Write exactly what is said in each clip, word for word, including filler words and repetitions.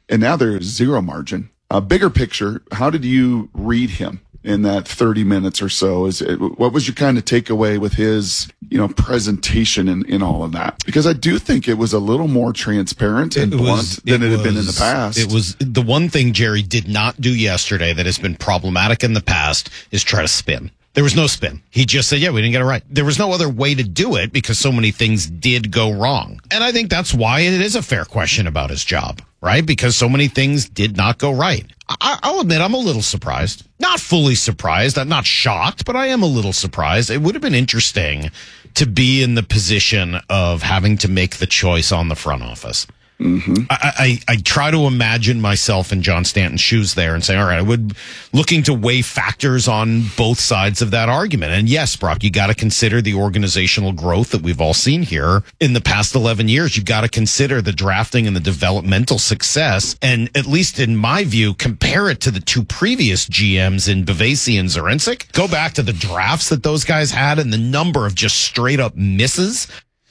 and now there's zero margin. Uh, bigger picture, how did you read him in that thirty minutes or so? Is it, what was your kind of takeaway with his, you know, presentation in, in all of that? Because I do think it was a little more transparent and it blunt was, than it, it had was, been in the past. It was the one thing Jerry did not do yesterday that has been problematic in the past is try to spin. There was no spin. He just said, yeah, we didn't get it right. There was no other way to do it because so many things did go wrong. And I think that's why it is a fair question about his job, right? Because so many things did not go right. I, I'll admit I'm a little surprised. Not fully surprised. I'm not shocked, but I am a little surprised. It would have been interesting to be in the position of having to make the choice on the front office. Mm-hmm. I, I, I try to imagine myself in John Stanton's shoes there and say, all right, I would looking to weigh factors on both sides of that argument. And yes, Brock, you got to consider the organizational growth that we've all seen here in the past eleven years. You got to consider the drafting and the developmental success. And at least in my view, compare it to the two previous G Ms in Bavasi and Zarinsik. Go back to the drafts that those guys had and the number of just straight up misses.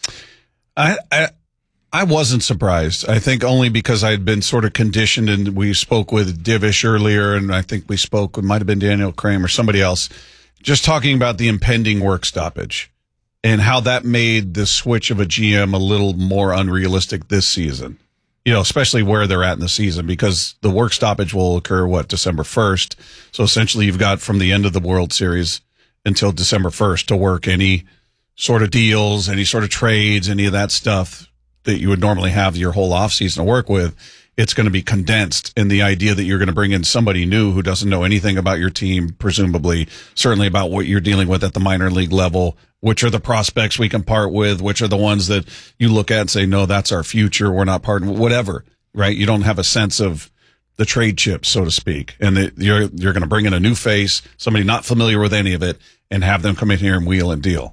I, I, I wasn't surprised. I think only because I had been sort of conditioned, and we spoke with Divish earlier, and I think we spoke, it might have been Daniel Crane or somebody else, just talking about the impending work stoppage and how that made the switch of a G M a little more unrealistic this season, you know, especially where they're at in the season, because the work stoppage will occur, what, December first. So essentially you've got from the end of the World Series until December first to work any sort of deals, any sort of trades, any of that stuff that you would normally have your whole offseason to work with. It's going to be condensed. And the idea that you're going to bring in somebody new who doesn't know anything about your team, presumably, certainly about what you're dealing with at the minor league level, which are the prospects we can part with, which are the ones that you look at and say, no, that's our future, we're not parting, whatever, right? You don't have a sense of the trade chips, so to speak. And the, you're, you're going to bring in a new face, somebody not familiar with any of it, and have them come in here and wheel and deal.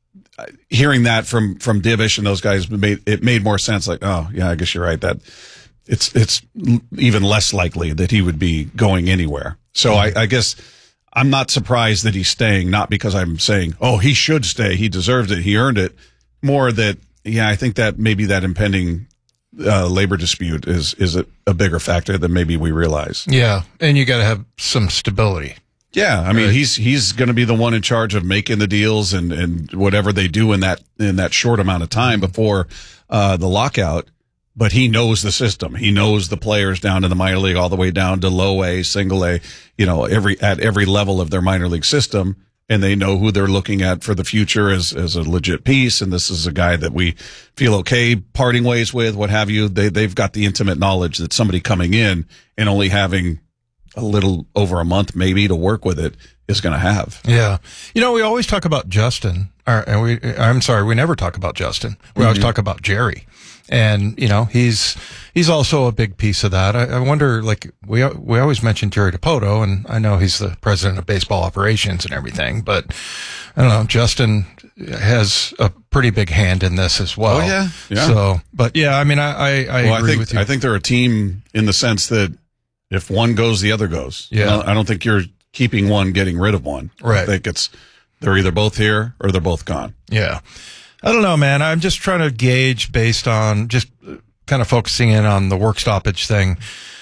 Hearing that from, from Divish and those guys made, it made more sense. Like, oh yeah, I guess you're right. That it's, it's even less likely that he would be going anywhere. So I, I guess I'm not surprised that he's staying, not because I'm saying, oh, he should stay. He deserves it. He earned it. More that, yeah, I think that maybe that impending uh, labor dispute is, is a, a bigger factor than maybe we realize. Yeah. And you got to have some stability. Yeah, I mean, right. he's he's going to be the one in charge of making the deals and, and whatever they do in that in that short amount of time before uh, the lockout. But he knows the system. He knows the players down in the minor league, all the way down to low A, single A. You know, every at every level of their minor league system, and they know who they're looking at for the future as as a legit piece. And this is a guy that we feel okay parting ways with, what have you. They they've got the intimate knowledge that somebody coming in and only having a little over a month maybe to work with it is going to have. Yeah. You know, we always talk about Justin, or, and we, I'm sorry, we never talk about Justin. We mm-hmm. always talk about Jerry. And, you know, he's, he's also a big piece of that. I, I wonder, like, we, we always mention Jerry Dipoto, and I know he's the president of baseball operations and everything, but I don't know, Justin has a pretty big hand in this as well. Oh, yeah. Yeah. So, but yeah, I mean, I, I, I well, agree I think, with you. I think they're a team in the sense that if one goes, the other goes. Yeah. I don't, I don't think you're keeping one, getting rid of one. Right. I think it's, they're either both here or they're both gone. Yeah. I don't know, man. I'm just trying to gauge based on just kind of focusing in on the work stoppage thing.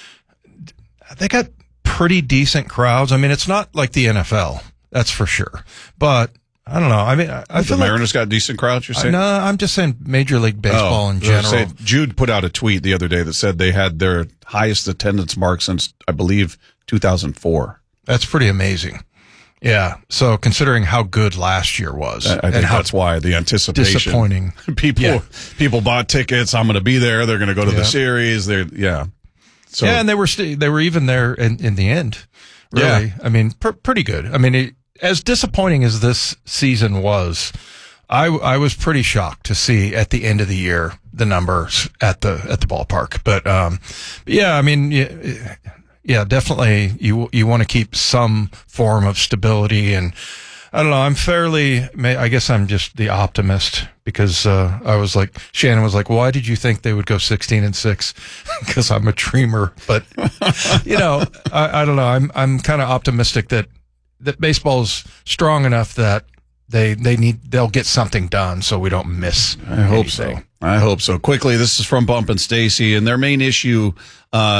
They got pretty decent crowds. I mean, it's not like the N F L, that's for sure. But I don't know. I mean, I, I the feel Mariners like, got decent crowds, you're saying? No, I'm just saying Major League Baseball oh, in general. Say, Jude put out a tweet the other day that said they had their highest attendance mark since, I believe, two thousand four. That's pretty amazing. Yeah. So considering how good last year was, I, I think and how that's why the anticipation. Disappointing. People, yeah. people bought tickets. I'm going to be there. They're going to go to yeah. the series. They're, yeah. So, yeah. And they were, st- they were even there in, in the end. Really. Yeah. I mean, pr- pretty good. I mean, it, as disappointing as this season was, I, I was pretty shocked to see at the end of the year the numbers at the at the ballpark. But um, yeah, I mean, yeah, yeah, definitely you you want to keep some form of stability, and I don't know. I'm fairly, I guess I'm just the optimist because uh, I was like, Shannon was like, why did you think they would go sixteen and six? Because I'm a dreamer, but you know, I, I don't know. I'm I'm kind of optimistic that. that baseball's strong enough that they they need they'll get something done so we don't miss I hope anything. so. I hope so. Quickly, this is from Bump and Stacy, and their main issue uh